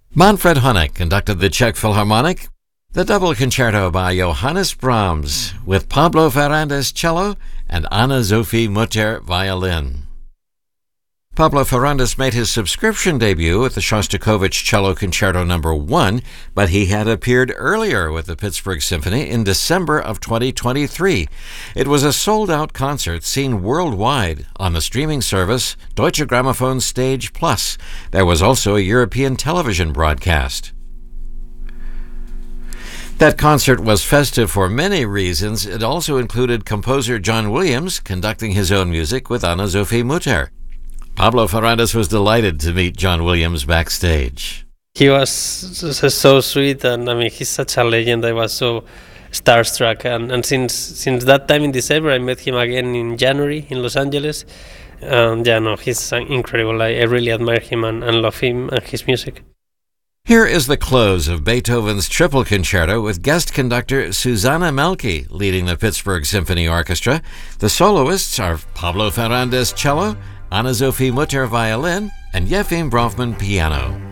Manfred Honeck conducted the Czech Philharmonic, the double concerto by Johannes Brahms with Pablo Ferrandis cello and Anna-Sophie Mutter violin. Pablo Ferrandis made his subscription debut at the Shostakovich Cello Concerto No. 1, but he had appeared earlier with the Pittsburgh Symphony in December of 2023. It was a sold-out concert seen worldwide on the streaming service Deutsche Grammophon Stage Plus. There was also a European television broadcast. That concert was festive for many reasons. It also included composer John Williams conducting his own music with Anna-Sophie Mutter. Pablo Ferrandis was delighted to meet John Williams backstage. He was so sweet, and I mean, he's such a legend. I was so starstruck, and since that time in December, I met him again in January in Los Angeles. He's incredible. I really admire him and love him and his music. Here is the close of Beethoven's Triple Concerto with guest conductor Susanna Melky leading the Pittsburgh Symphony Orchestra. The soloists are Pablo Ferrandis cello, Anna-Sophie Mutter violin, and Yefim Brofman piano.